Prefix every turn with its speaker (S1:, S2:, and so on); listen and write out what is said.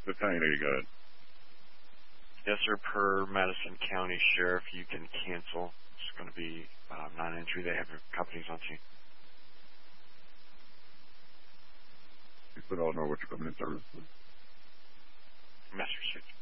S1: Battalion 80, go ahead.
S2: Yes, sir. Per Madison County Sheriff, you can cancel. It's going to be non-entry. They have your companies on scene.
S1: You put all know what you're coming in service with.
S2: Master 6.